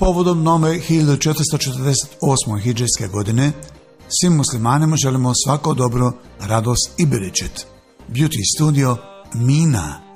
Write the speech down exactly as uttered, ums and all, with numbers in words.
Povodom nove hiljadu četiristo četrdeset osme hidžrijske godine svim muslimanima želimo svako dobro, radost i bereket. Beauty Studio Mina.